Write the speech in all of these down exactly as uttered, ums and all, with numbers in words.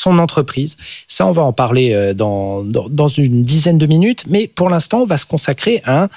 son entreprise. Ça, on va en parler dans, dans, dans une dizaine de minutes. Mais pour l'instant, on va se consacrer à un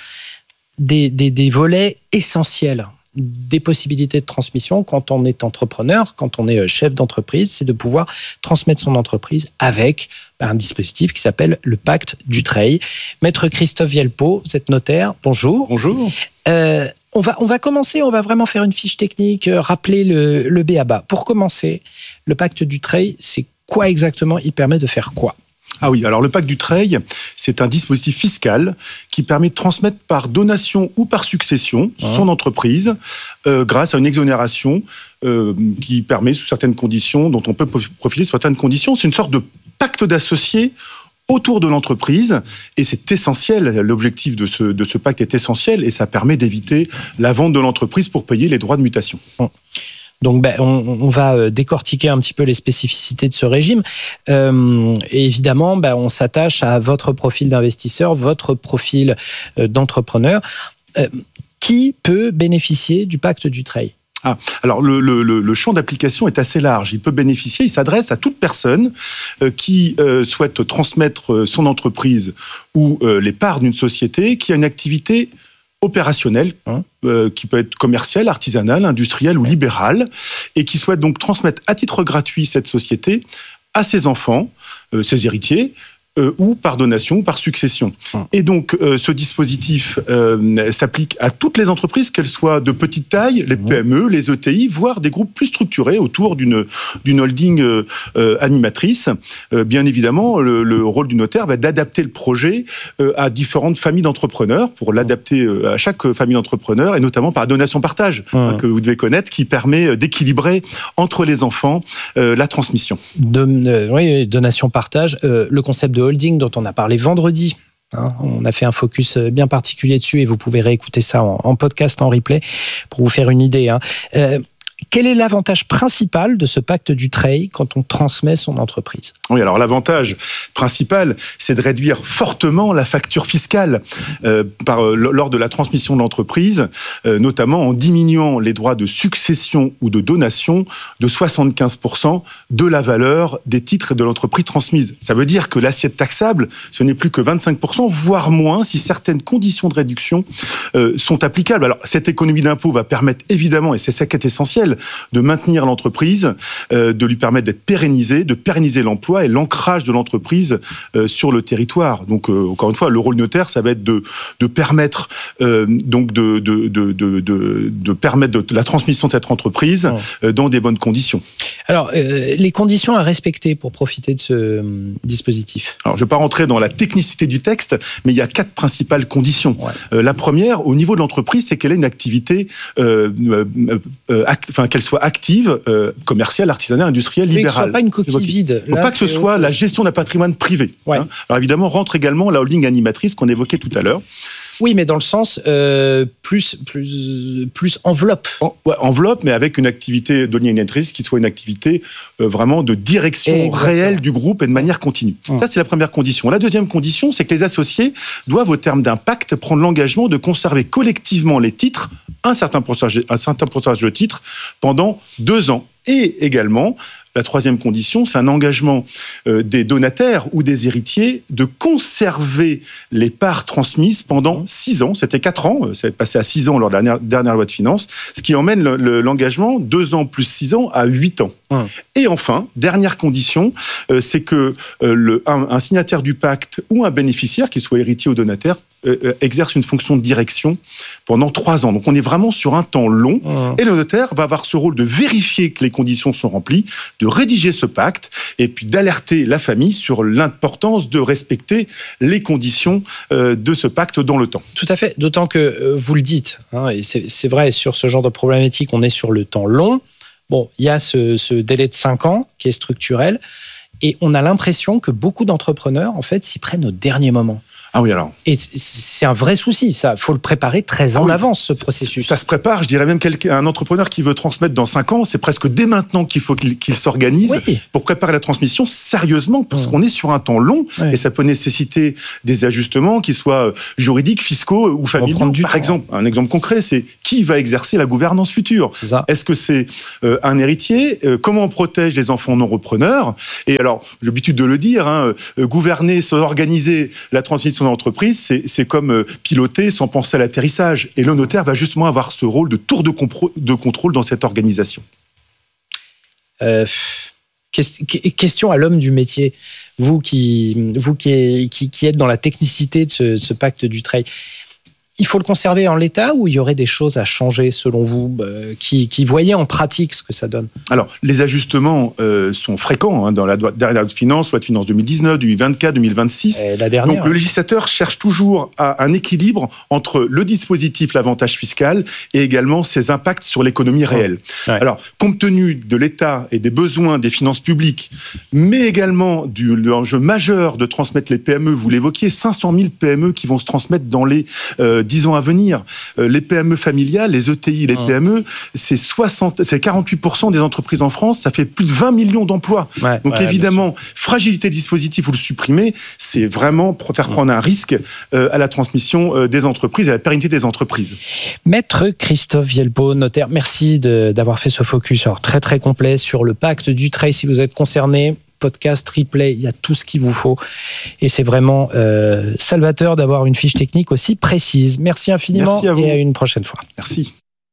des, des, des volets essentiels des possibilités de transmission quand on est entrepreneur, quand on est chef d'entreprise, c'est de pouvoir transmettre son entreprise avec un dispositif qui s'appelle le pacte Dutreil. Maître Christophe Vielpeau, vous êtes notaire, bonjour. Bonjour. Euh, on, va, on va commencer, on va vraiment faire une fiche technique, euh, rappeler le, le B A B A. Pour commencer, le pacte Dutreil, c'est quoi exactement? Il permet de faire quoi? Ah oui, alors le pacte Dutreil, c'est un dispositif fiscal qui permet de transmettre par donation ou par succession ah. son entreprise euh, grâce à une exonération euh, qui permet, sous certaines conditions, dont on peut profiter sous certaines conditions. C'est une sorte de pacte d'associés autour de l'entreprise, et c'est essentiel, l'objectif de ce, de ce pacte est essentiel, et ça permet d'éviter la vente de l'entreprise pour payer les droits de mutation. Bon. Donc, ben, on, on va décortiquer un petit peu les spécificités de ce régime. Euh, et évidemment, ben, on s'attache à votre profil d'investisseur, votre profil d'entrepreneur. Euh, qui peut bénéficier du pacte Dutreil ? Ah, alors le, le, le champ d'application est assez large. Il peut bénéficier, il s'adresse à toute personne euh, qui euh, souhaite transmettre son entreprise ou euh, les parts d'une société qui a une activité opérationnelle, hein, euh, qui peut être commerciale, artisanale, industrielle ou libérale, et qui souhaite donc transmettre à titre gratuit cette société à ses enfants, euh, ses héritiers, euh, ou par donation ou par succession. Hum. Et donc, euh, ce dispositif euh, s'applique à toutes les entreprises, qu'elles soient de petite taille, les P M E, hum. les E T I, voire des groupes plus structurés autour d'une, d'une holding euh, euh, animatrice. Euh, bien évidemment, le, le rôle du notaire va être d'adapter le projet euh, à différentes familles d'entrepreneurs, pour l'adapter euh, à chaque famille d'entrepreneurs, et notamment par donation-partage, hum. hein, que vous devez connaître, qui permet d'équilibrer entre les enfants euh, la transmission. De, euh, oui, donation-partage, euh, le concept de holding dont on a parlé vendredi. Hein, on a fait un focus bien particulier dessus et vous pouvez réécouter ça en, en podcast, en replay, pour vous faire une idée. Hein. Euh, quel est l'avantage principal de ce pacte Dutreil quand on transmet son entreprise ? Oui, alors l'avantage principal, c'est de réduire fortement la facture fiscale euh, par, euh, lors de la transmission de l'entreprise, euh, notamment en diminuant les droits de succession ou de donation de soixante-quinze pour cent de la valeur des titres de l'entreprise transmise. Ça veut dire que l'assiette taxable, ce n'est plus que vingt-cinq pour cent, voire moins, si certaines conditions de réduction euh, sont applicables. Alors, cette économie d'impôt va permettre évidemment, et c'est ça qui est essentiel, de maintenir l'entreprise, euh, de lui permettre d'être pérennisée, de pérenniser l'emploi et l'ancrage de l'entreprise euh, sur le territoire. Donc, euh, encore une fois, le rôle notaire, ça va être de, de permettre euh, donc de, de, de, de, de, de permettre de, de la transmission de cette entreprise euh, dans des bonnes conditions. Alors, euh, les conditions à respecter pour profiter de ce euh, dispositif. Alors, je ne vais pas rentrer dans la technicité du texte, mais il y a quatre principales conditions. Ouais. Euh, la première, au niveau de l'entreprise, c'est qu'elle ait une activité euh, euh, euh, act, enfin, qu'elle soit active, euh, commerciale, artisanale, industrielle, libérale. Mais que ce ne soit pas une coquille vide. Il ne faut pas que ce soit autre... la gestion d'un patrimoine privé. Ouais. Hein. Alors évidemment, rentre également la holding animatrice qu'on évoquait tout à l'heure. Oui, mais dans le sens euh, plus, plus, plus enveloppe. En, ouais, enveloppe, mais avec une activité d'holding animatrice qui soit une activité euh, vraiment de direction Exactement. réelle du groupe et de manière continue. Mmh. Ça, c'est la première condition. La deuxième condition, c'est que les associés doivent, au terme d'un pacte, prendre l'engagement de conserver collectivement les titres, un certain pourcentage, un certain pourcentage de titres, pendant deux ans. Et également, la troisième condition, c'est un engagement euh, des donataires ou des héritiers de conserver les parts transmises pendant six ans. C'était quatre ans, ça va être passé à six ans lors de la dernière, dernière loi de finances, ce qui emmène le, le, l'engagement deux ans plus six ans à huit ans. Hum. Et enfin, dernière condition, euh, c'est que euh, le, un, un signataire du pacte ou un bénéficiaire, qu'il soit héritier ou donataire, Euh, exerce une fonction de direction pendant trois ans. Donc on est vraiment sur un temps long mmh. et le notaire va avoir ce rôle de vérifier que les conditions sont remplies, de rédiger ce pacte et puis d'alerter la famille sur l'importance de respecter les conditions euh, de ce pacte dans le temps. Tout à fait, d'autant que euh, vous le dites, hein, et c'est, c'est vrai, sur ce genre de problématique, on est sur le temps long. Bon, il y a ce, ce délai de cinq ans qui est structurel et on a l'impression que beaucoup d'entrepreneurs, en fait, s'y prennent au dernier moment. Ah oui, alors. Et c'est un vrai souci, ça. Il faut le préparer très en ah oui. avance, ce processus. Ça se prépare, je dirais même un entrepreneur qui veut transmettre dans cinq ans, c'est presque dès maintenant qu'il faut qu'il, qu'il s'organise oui. pour préparer la transmission sérieusement, parce mmh. qu'on est sur un temps long oui. et ça peut nécessiter des ajustements, qu'ils soient juridiques, fiscaux ou familiaux. Par temps. exemple, un exemple concret, c'est qui va exercer la gouvernance future ? C'est ça. Est-ce que c'est euh, un héritier ? euh, Comment on protège les enfants non repreneurs ? Et alors, j'ai l'habitude de le dire, hein, euh, gouverner, s'organiser la transmission d'entreprise, c'est, c'est comme euh, piloter sans penser à l'atterrissage. Et le notaire va justement avoir ce rôle de tour de, compro- de contrôle dans cette organisation. Euh, question à l'homme du métier. Vous qui, vous qui, qui, qui êtes dans la technicité de ce, ce pacte Dutreil, il faut le conserver en l'état ou il y aurait des choses à changer selon vous, euh, qui, qui voyez en pratique ce que ça donne ? Alors, les ajustements euh, sont fréquents hein, dans la dernière loi de finances, loi de finances deux mille dix-neuf, deux mille vingt-quatre, deux mille vingt-six. Et la dernière. Donc, le législateur cherche toujours à un équilibre entre le dispositif, l'avantage fiscal, et également ses impacts sur l'économie réelle. Ouais. Alors, compte tenu de l'état et des besoins des finances publiques, mais également du de l'enjeu majeur de transmettre les P M E, vous l'évoquiez, cinq cent mille P M E qui vont se transmettre dans les euh, dix ans à venir. Euh, les P M E familiales, les E T I, les mmh. P M E, c'est, soixante, c'est quarante-huit pour cent des entreprises en France, ça fait plus de vingt millions d'emplois. Ouais, Donc ouais, évidemment, fragilité du dispositif, vous le supprimez, c'est vraiment faire prendre mmh. un risque euh, à la transmission euh, des entreprises, à la pérennité des entreprises. Maître Christophe Vielbeau, notaire, merci de, d'avoir fait ce focus alors, très très complet sur le pacte Dutreil. Si vous êtes concerné, podcast, replay, il y a tout ce qu'il vous faut. Et c'est vraiment euh, salvateur d'avoir une fiche technique aussi précise. Merci infiniment. Merci à vous. Et à une prochaine fois. Merci.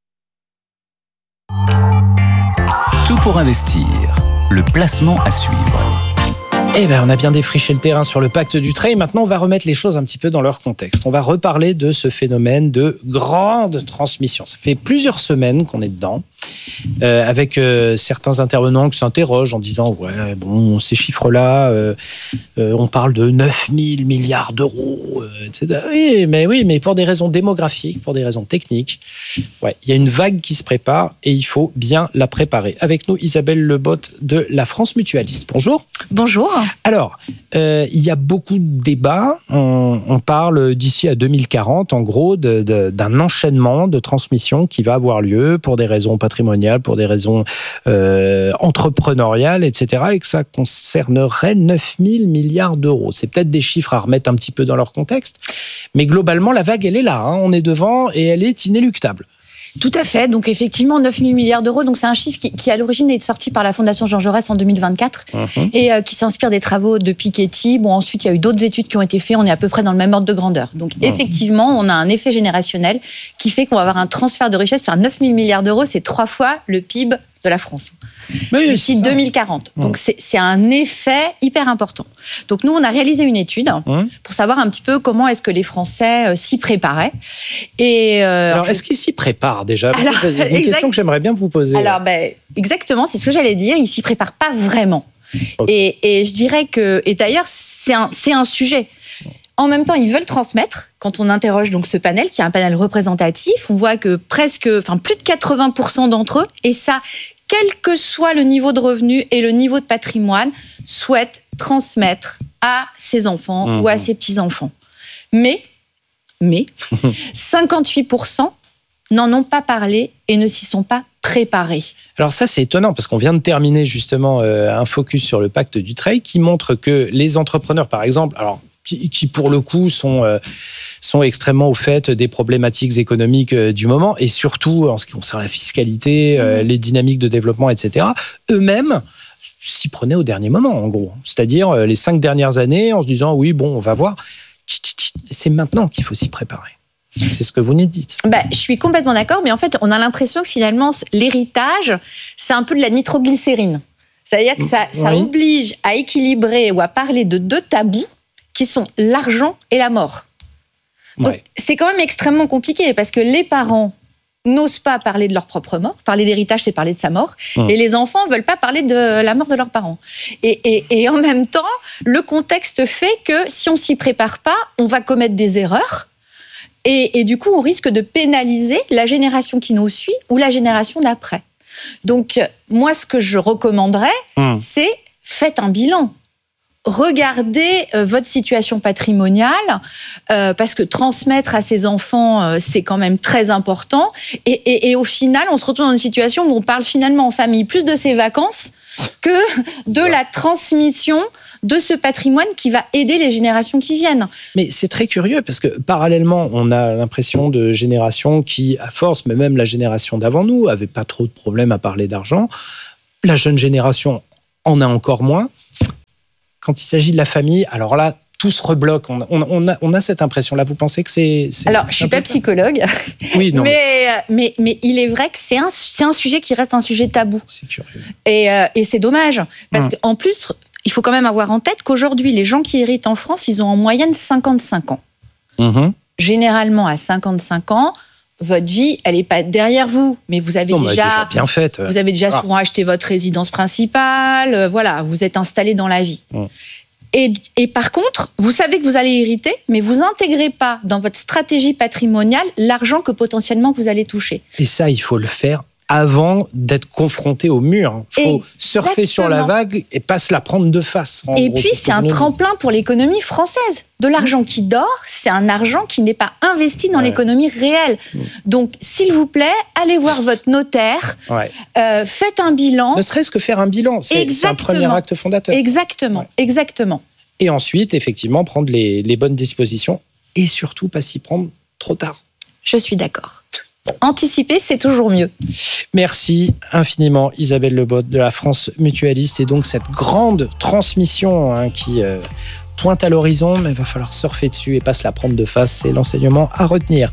Tout pour investir. Le placement à suivre. Eh bien, on a bien défriché le terrain sur le pacte Dutreil. Maintenant, on va remettre les choses un petit peu dans leur contexte. On va reparler de ce phénomène de grande transmission. Ça fait plusieurs semaines qu'on est dedans, euh, avec euh, certains intervenants qui s'interrogent en disant « Ouais, bon, ces chiffres-là, euh, euh, on parle de neuf mille milliards d'euros, euh, et cetera » Oui, mais oui, mais pour des raisons démographiques, pour des raisons techniques, ouais, il y a une vague qui se prépare et il faut bien la préparer. Avec nous, Isabelle Lebotte de la France Mutualiste. Bonjour. Bonjour. Alors, euh, il y a beaucoup de débats. On, on parle d'ici à deux mille quarante, en gros, de, de, d'un enchaînement de transmission qui va avoir lieu pour des raisons patrimoniales, pour des raisons euh, entrepreneuriales, et cetera, et que ça concernerait neuf mille milliards d'euros. C'est peut-être des chiffres à remettre un petit peu dans leur contexte, mais globalement, la vague, elle est là. Hein. On est devant et elle est inéluctable. Tout à fait. Donc, effectivement, neuf mille milliards d'euros. Donc, c'est un chiffre qui, qui à l'origine, est sorti par la Fondation Jean Jaurès en deux mille vingt-quatre mmh. et euh, qui s'inspire des travaux de Piketty. Bon, ensuite, il y a eu d'autres études qui ont été faites. On est à peu près dans le même ordre de grandeur. Donc, mmh. effectivement, on a un effet générationnel qui fait qu'on va avoir un transfert de richesse sur neuf mille milliards d'euros. C'est trois fois le P I B de la France. Oui, d'ici deux mille quarante. Mmh. Donc, c'est, c'est un effet hyper important. Donc, nous, on a réalisé une étude mmh. pour savoir un petit peu comment est-ce que les Français euh, s'y préparaient. Et, euh, alors, est-ce qu'ils s'y préparent déjà ? Alors, c'est une exact... question que j'aimerais bien vous poser. Alors, ben, exactement, c'est ce que j'allais dire. Ils s'y préparent pas vraiment. Okay. Et, et je dirais que... Et d'ailleurs, c'est un, c'est un sujet. En même temps, ils veulent transmettre. Quand on interroge donc ce panel, qui est un panel représentatif, on voit que presque, enfin, plus de quatre-vingts pour cent d'entre eux, et ça... quel que soit le niveau de revenu et le niveau de patrimoine, souhaitent transmettre à ses enfants mmh. ou à ses petits-enfants. Mais, mais cinquante-huit pour cent n'en ont pas parlé et ne s'y sont pas préparés. Alors ça, c'est étonnant parce qu'on vient de terminer justement euh, un focus sur le pacte Dutreil qui montre que les entrepreneurs, par exemple, alors qui, qui pour le coup sont... Euh, sont extrêmement au fait des problématiques économiques du moment et surtout en ce qui concerne la fiscalité, mmh. les dynamiques de développement, et cetera. Eux-mêmes s'y prenaient au dernier moment, en gros. C'est-à-dire les cinq dernières années en se disant oui, bon, on va voir. C'est maintenant qu'il faut s'y préparer. C'est ce que vous nous dites. Bah, je suis complètement d'accord, mais en fait, on a l'impression que finalement, l'héritage, c'est un peu de la nitroglycérine. C'est-à-dire que ça, ça oui. oblige à équilibrer ou à parler de deux tabous qui sont l'argent et la mort. Donc, ouais. c'est quand même extrêmement compliqué parce que les parents n'osent pas parler de leur propre mort. Parler d'héritage, c'est parler de sa mort. Mmh. Et les enfants ne veulent pas parler de la mort de leurs parents. Et, et, et en même temps, le contexte fait que si on ne s'y prépare pas, on va commettre des erreurs. Et, et du coup, on risque de pénaliser la génération qui nous suit ou la génération d'après. Donc, moi, ce que je recommanderais, mmh. c'est faites un bilan. regardez euh, votre situation patrimoniale, euh, parce que transmettre à ses enfants, euh, c'est quand même très important. Et, et, et au final, on se retrouve dans une situation où on parle finalement en famille plus de ses vacances que de la transmission de ce patrimoine qui va aider les générations qui viennent. Mais c'est très curieux parce que parallèlement, on a l'impression de générations qui, à force, mais même la génération d'avant nous, n'avaient pas trop de problèmes à parler d'argent. La jeune génération en a encore moins. Quand il s'agit de la famille, alors là, tout se rebloque. On, on, on, a, on a cette impression-là. Vous pensez que c'est... c'est alors, je ne suis pas psychologue, oui, non, mais, mais, mais il est vrai que c'est un, c'est un sujet qui reste un sujet tabou. C'est curieux. Et, euh, et c'est dommage. Parce hum. qu'en plus, il faut quand même avoir en tête qu'aujourd'hui, les gens qui héritent en France, ils ont en moyenne cinquante-cinq ans. Mmh. Généralement, à cinquante-cinq ans, votre vie, elle n'est pas derrière vous, mais vous avez non, déjà, déjà bien faite. Vous avez déjà ah. souvent acheté votre résidence principale, euh, voilà, vous êtes installé dans la vie. Mmh. Et, et par contre, vous savez que vous allez hériter, mais vous n'intégrez pas dans votre stratégie patrimoniale l'argent que potentiellement vous allez toucher. Et ça, il faut le faire avant d'être confronté au mur. Il faut Exactement. surfer sur la vague et pas se la prendre de face. Et gros, puis, c'est un tremplin pour l'économie française. De l'argent qui dort, c'est un argent qui n'est pas investi dans ouais. l'économie réelle. Mmh. Donc, s'il vous plaît, allez voir votre notaire, ouais. euh, faites un bilan. Ne serait-ce que faire un bilan, c'est, c'est un premier acte fondateur. Exactement, ouais. exactement. Et ensuite, effectivement, prendre les, les bonnes dispositions et surtout pas s'y prendre trop tard. Je suis d'accord. Anticiper, c'est toujours mieux. Merci infiniment Isabelle Lebotte de la France Mutualiste et donc cette grande transmission hein, qui euh, pointe à l'horizon, mais il va falloir surfer dessus et pas se la prendre de face, c'est l'enseignement à retenir.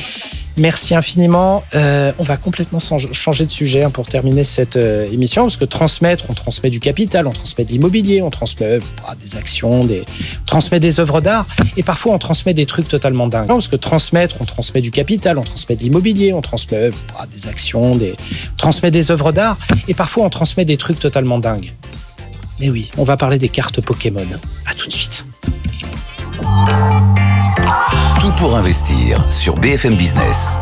Merci infiniment. Euh, on va complètement changer de sujet hein, pour terminer cette euh, émission, parce que transmettre, on transmet du capital, on transmet de l'immobilier, on transmet ah, des actions, des... on transmet des œuvres d'art, et parfois on transmet des trucs totalement dingues. Parce que transmettre, on transmet du capital, on transmet de l'immobilier, on transmet ah, des actions, des... on transmet des œuvres d'art, et parfois on transmet des trucs totalement dingues. Mais oui, on va parler des cartes Pokémon. À tout de suite. Tout pour investir sur B F M Business.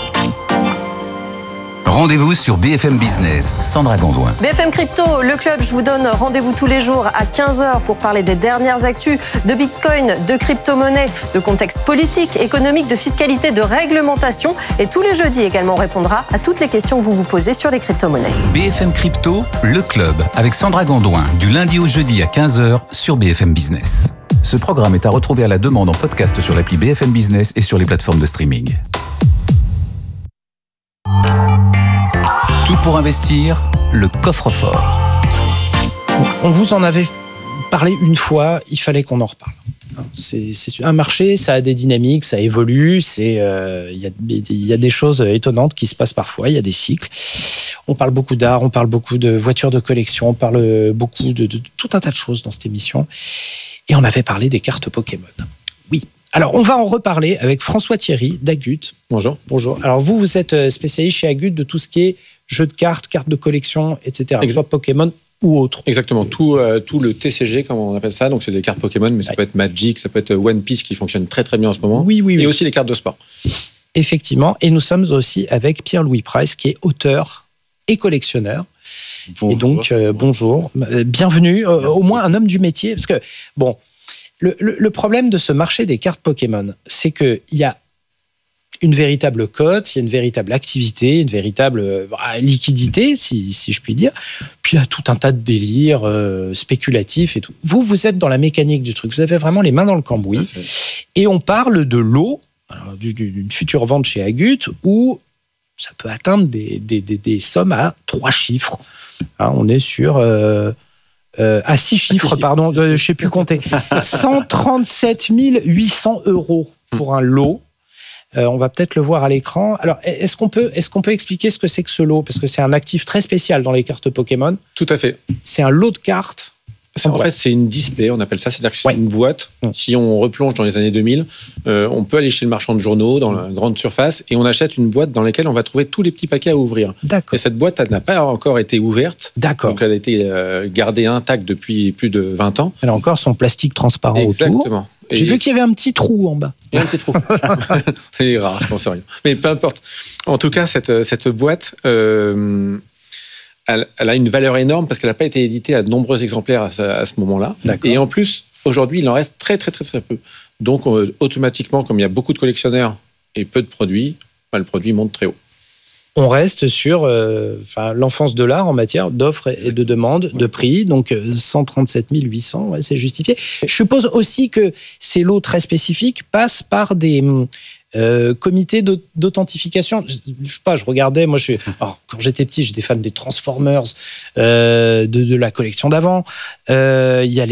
Rendez-vous sur B F M Business, Sandra Gondouin. B F M Crypto, le club, je vous donne rendez-vous tous les jours à quinze heures pour parler des dernières actus de Bitcoin, de crypto-monnaie, de contexte politique, économique, de fiscalité, de réglementation. Et tous les jeudis également, on répondra à toutes les questions que vous vous posez sur les crypto-monnaies. B F M Crypto, le club, avec Sandra Gondouin, du lundi au jeudi à quinze heures sur B F M Business. Ce programme est à retrouver à la demande en podcast sur l'appli B F M Business et sur les plateformes de streaming. Tout pour investir, le coffre-fort. On vous en avait parlé une fois, il fallait qu'on en reparle. C'est, c'est un marché, ça a des dynamiques, ça évolue, c'est, euh, y a, y a des choses étonnantes qui se passent parfois, il y a des cycles. On parle beaucoup d'art, on parle beaucoup de voitures de collection, on parle beaucoup de, de, de tout un tas de choses dans cette émission. Et on avait parlé des cartes Pokémon. Oui. Alors, on va en reparler avec François Thierry d'Agut. Bonjour. Bonjour. Alors, vous, vous êtes spécialiste chez Agut de tout ce qui est jeux de cartes, cartes de collection, et cetera. Exact. Soit Pokémon ou autre. Exactement. Tout, euh, tout le T C G, comme on appelle ça. Donc, c'est des cartes Pokémon, mais ça ouais. peut être Magic, ça peut être One Piece qui fonctionne très, très bien en ce moment. Oui, oui, oui. Et aussi les cartes de sport. Effectivement. Et nous sommes aussi avec Pierre-Louis Price, qui est auteur et collectionneur. Bonjour. Et donc, euh, bonjour. Bienvenue. Euh, au moins un homme du métier. Parce que, bon, le, le, le problème de ce marché des cartes Pokémon, c'est qu'il y a une véritable cote, il y a une véritable activité, une véritable euh, liquidité, si, si je puis dire. Puis il y a tout un tas de délires euh, spéculatifs et tout. Vous, vous êtes dans la mécanique du truc. Vous avez vraiment les mains dans le cambouis. Et on parle de lot, alors, d'une future vente chez Agut, où ça peut atteindre des, des, des, des sommes à trois chiffres. Hein, on est sur... Euh, euh, à six chiffres, pardon, euh, je ne sais plus compter. cent trente-sept mille huit cents euros pour un lot. Euh, on va peut-être le voir à l'écran. Alors, est-ce qu'on peut, est-ce qu'on peut expliquer ce que c'est que ce lot ? Parce que c'est un actif très spécial dans les cartes Pokémon. Tout à fait. C'est un lot de cartes. En ouais. fait, c'est une display, on appelle ça. C'est-à-dire que c'est ouais. une boîte. Mmh. Si on replonge dans les années deux mille, euh, on peut aller chez le marchand de journaux, dans la grande surface, et on achète une boîte dans laquelle on va trouver tous les petits paquets à ouvrir. D'accord. Et cette boîte, elle n'a pas encore été ouverte. D'accord. Donc, elle a été euh, gardée intacte depuis plus de vingt ans. Elle a encore son plastique transparent Exactement. autour. Exactement. J'ai et... vu qu'il y avait un petit trou en bas. Il y a un petit trou. C'est rare, j'en sais rien. Mais peu importe. En tout cas, cette, cette boîte... Euh, elle, elle a une valeur énorme parce qu'elle n'a pas été éditée à de nombreux exemplaires à, ce- à ce moment-là. D'accord. Et en plus, aujourd'hui, il en reste très, très, très, très peu. Donc, euh, automatiquement, comme il y a beaucoup de collectionneurs et peu de produits, bah, le produit monte très haut. On reste sur euh, enfin, l'enfance de l'art en matière d'offres et de demandes, de prix. Donc, euh, cent trente-sept mille huit cents, ouais, c'est justifié. Je suppose aussi que ces lots très spécifiques passent par des euh, comités d'aut- d'authentification. Je, je sais pas, je regardais, moi, je suis, alors, quand j'étais petit, j'étais fan des Transformers, euh, de, de la collection d'avant. Euh, Il y a les